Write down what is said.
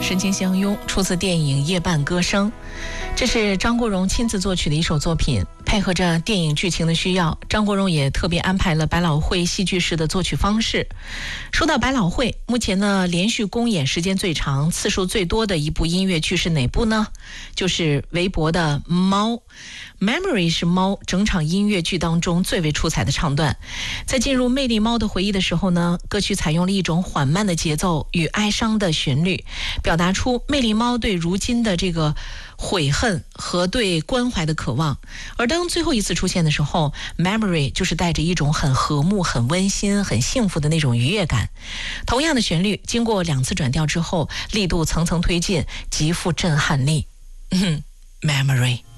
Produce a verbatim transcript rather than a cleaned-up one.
深情相拥，出自电影《夜半歌声》，这是张国荣亲自作曲的一首作品。配合着电影剧情的需要，张国荣也特别安排了百老汇戏剧式的作曲方式。说到百老汇，目前呢连续公演时间最长、次数最多的一部音乐剧是哪部呢？就是韦伯的《猫》。Memory 是猫整场音乐剧当中最为出彩的唱段。在进入魅力猫的回忆的时候呢，歌曲采用了一种缓慢的节奏与哀伤的旋律，表达出魅力猫对如今的这个悔恨和对关怀的渴望。而当最后一次出现的时候， Memory 就是带着一种很和睦、很温馨、很幸福的那种愉悦感。同样的旋律经过两次转调之后，力度层层推进，极富震撼力。嗯 Memory